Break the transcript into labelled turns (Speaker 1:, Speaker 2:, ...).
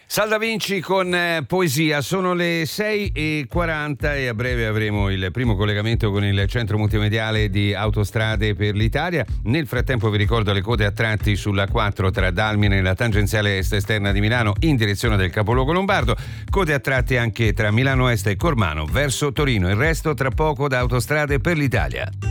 Speaker 1: Salda Vinci con poesia. Sono le 6:40 e a breve avremo il primo collegamento con il centro multimediale di Autostrade per l'Italia. Nel frattempo vi ricordo le code a tratti sulla 4 tra Dalmine e la tangenziale est esterna di Milano in direzione del capoluogo lombardo, code a tratti anche tra Milano Est e Cormano verso Torino. Il resto tra poco da Autostrade per l'Italia.